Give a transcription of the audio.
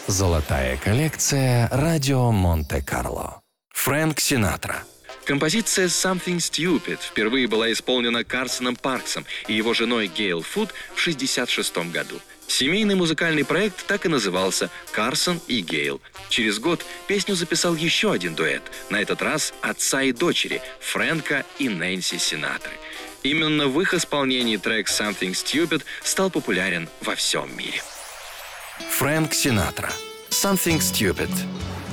Золотая коллекция «Радио Монте-Карло». Фрэнк Синатра. Композиция «Something Stupid» впервые была исполнена Карсоном Парксом и его женой Гейл Фуд в 1966 году. Семейный музыкальный проект так и назывался «Карсон и Гейл». Через год песню записал еще один дуэт, на этот раз отца и дочери Фрэнка и Нэнси Синатры. Именно в их исполнении трек «Something Stupid» стал популярен во всем мире. Фрэнк Синатра. «Something Stupid».